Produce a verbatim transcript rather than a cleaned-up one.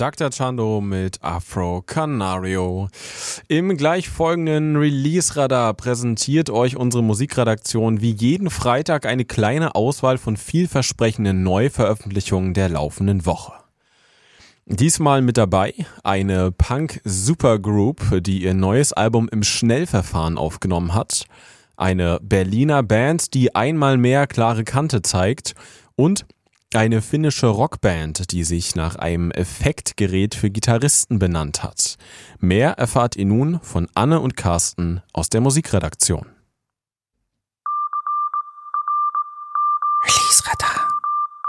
Doktor Chando mit Afro Canario. Im gleich folgenden Release-Radar präsentiert euch unsere Musikredaktion wie jeden Freitag eine kleine Auswahl von vielversprechenden Neuveröffentlichungen der laufenden Woche. Diesmal mit dabei eine Punk-Supergroup, die ihr neues Album im Schnellverfahren aufgenommen hat, eine Berliner Band, die einmal mehr klare Kante zeigt und eine finnische Rockband, die sich nach einem Effektgerät für Gitarristen benannt hat. Mehr erfahrt ihr nun von Anne und Carsten aus der Musikredaktion.